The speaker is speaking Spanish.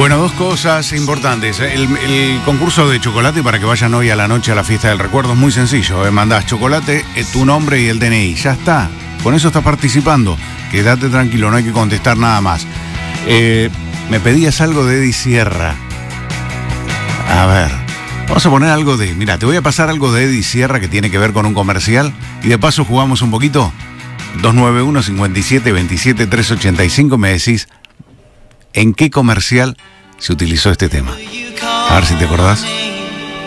Bueno, dos cosas importantes. El concurso de chocolate para que vayan hoy a la noche a la fiesta del recuerdo es muy sencillo. Mandás chocolate, tu nombre y el DNI. Ya está. Con eso estás participando. Quédate tranquilo, no hay que contestar nada más. Me pedías algo de Eddie Sierra. A ver, vamos a poner algo de... Mira, te voy a pasar algo de Eddie Sierra que tiene que ver con un comercial. Y de paso jugamos un poquito. 291-57-27-385. Me decís... ¿En qué comercial se utilizó este tema? A ver si te acordás.